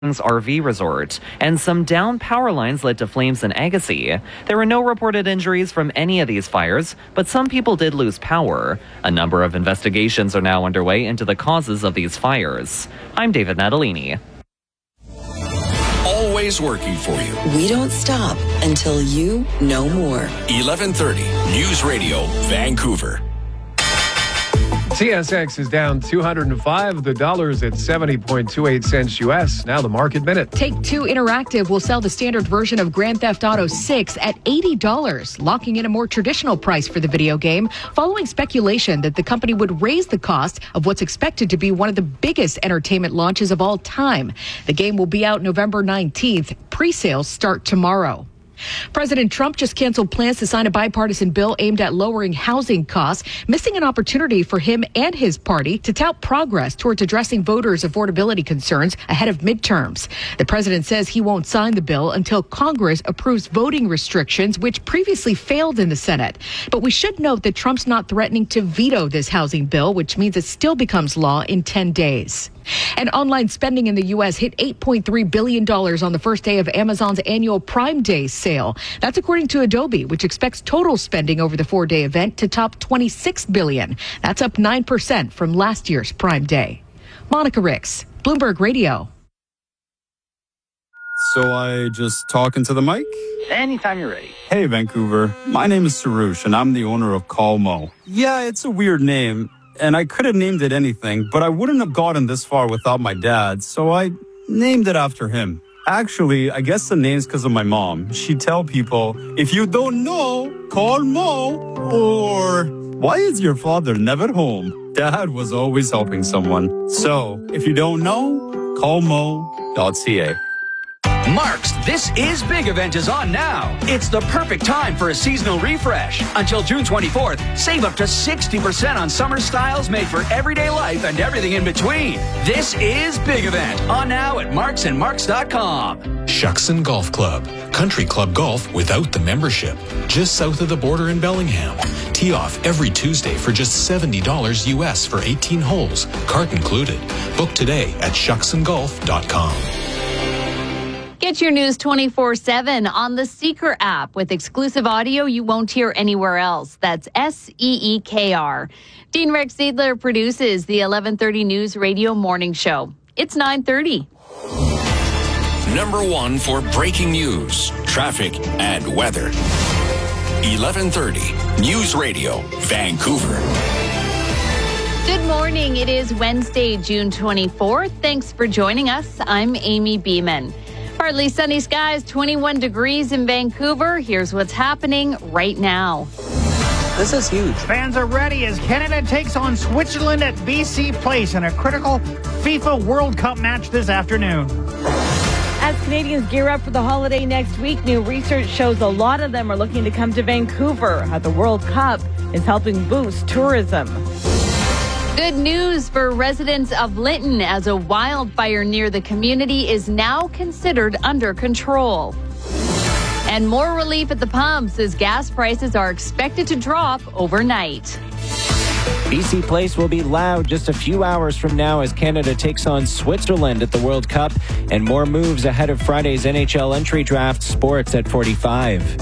RV resort, and some downed power lines led to flames in Agassiz. There were no reported injuries from any of these fires, but some people did lose power. A number of investigations are now underway into the causes of these fires. I'm David Natalini. Always working for you. We don't stop until you know more. 1130 News Radio, Vancouver. TSX is down 205. The dollar's at 70.28 cents U.S. Now the market minute. Take-Two Interactive will sell the standard version of Grand Theft Auto 6 at $80, locking in a more traditional price for the video game, following speculation that the company would raise the cost of what's expected to be one of the biggest entertainment launches of all time. The game will be out November 19th. Pre-sales start tomorrow. President Trump just canceled plans to sign a bipartisan bill aimed at lowering housing costs, missing an opportunity for him and his party to tout progress towards addressing voters' affordability concerns ahead of midterms. The president says he won't sign the bill until Congress approves voting restrictions, which previously failed in the Senate. But we should note that Trump's not threatening to veto this housing bill, which means it still becomes law in 10 days. And online spending in the U.S. hit $8.3 billion on the first day of Amazon's annual Prime Day sale. That's according to Adobe, which expects total spending over the four-day event to top $26 billion. That's up 9% from last year's Prime Day. Monica Ricks, Bloomberg Radio. So I just talk into the mic? Anytime you're ready. Hey, Vancouver. My name is Sarush, and I'm the owner of Call Mo. Yeah, it's a weird name. And I could have named it anything, but I wouldn't have gotten this far without my dad, so I named it after him. Actually, I guess the name's because of my mom. She'd tell people, if you don't know, call Mo, or why is your father never home? Dad was always helping someone. So, if you don't know, call mo.ca. Mark's This Is Big event is on now. It's the perfect time for a seasonal refresh. Until June 24th, save up to 60% on summer styles made for everyday life and everything in between. This Is Big event on now at marksandmarks.com. Shuckson Golf Club. Country club golf without the membership. Just south of the border in Bellingham. Tee off every Tuesday for just $70 US for 18 holes. Cart included. Book today at shucksongolf.com. Get your news 24/7 on the Seeker app with exclusive audio you won't hear anywhere else. That's SEEKR. Dean Rex Seidler produces the 1130 News Radio Morning Show. It's 9:30. Number one for breaking news, traffic, and weather. 1130 News Radio, Vancouver. Good morning. It is Wednesday, June 24th. Thanks for joining us. I'm Amy Beeman. Partly sunny skies, 21 degrees in Vancouver. Here's what's happening right now. This is huge. Fans are ready as Canada takes on Switzerland at BC Place in a critical FIFA World Cup match this afternoon. As Canadians gear up for the holiday next week, new research shows a lot of them are looking to come to Vancouver. How the World Cup is helping boost tourism. Good news for residents of Lytton as a wildfire near the community is now considered under control. And more relief at the pumps as gas prices are expected to drop overnight. BC Place will be loud just a few hours from now as Canada takes on Switzerland at the World Cup, and more moves ahead of Friday's NHL entry draft. Sports at 45.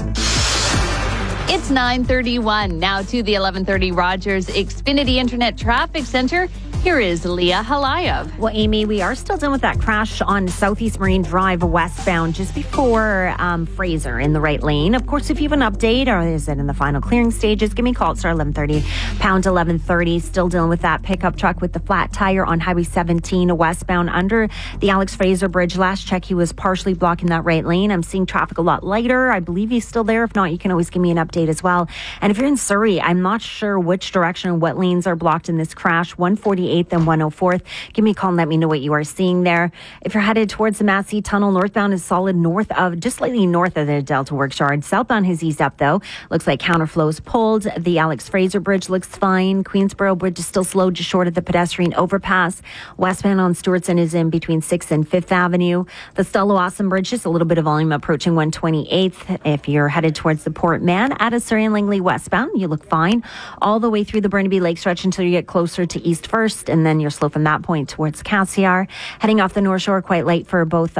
It's 9:31. Now to the 1130 Rogers Xfinity Internet Traffic Center. Here is Leah Halayev. Well, Amy, we are still dealing with that crash on Southeast Marine Drive westbound just before Fraser in the right lane. Of course, if you have an update or is it in the final clearing stages, give me a call at star 1130, pound 1130. Still dealing with that pickup truck with the flat tire on Highway 17 westbound under the Alex Fraser Bridge. Last check, he was partially blocking that right lane. I'm seeing traffic a lot lighter. I believe he's still there. If not, you can always give me an update as well. And if you're in Surrey, I'm not sure which direction and what lanes are blocked in this crash. 148th and 104th. Give me a call and let me know what you are seeing there. If you're headed towards the Massey Tunnel, northbound is solid just slightly north of the Delta Works Yard. Southbound has eased up though. Looks like counterflow's pulled. The Alex Fraser Bridge looks fine. Queensboro Bridge is still slow just short of the pedestrian overpass. Westbound on Stewartson is in between 6th and 5th Avenue. The Stella Awesome Bridge, just a little bit of volume approaching 128th. If you're headed towards the Port Man at a Surrey and Langley westbound, you look fine. All the way through the Burnaby Lake stretch until you get closer to East First. West, and then you're slow from that point towards Cassiar. Heading off the North Shore quite late for both